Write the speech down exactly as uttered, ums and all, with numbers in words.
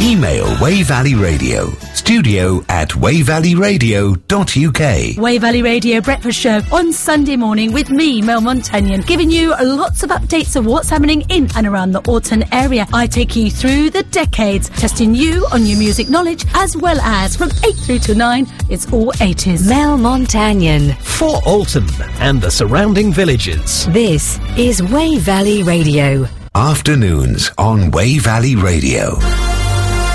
Email Way Valley Radio, studio at way valley radio dot u k. Way Valley Radio Breakfast Show on Sunday morning with me, Mel Montagnon, giving you lots of updates of what's happening in and around the Alton area. I take you through the decades, testing you on your music knowledge, as well as from eight through to nine, it's all eighties. Mel Montagnon. For Alton and the surrounding villages. This is Way Valley Radio. Afternoons on Way Valley Radio.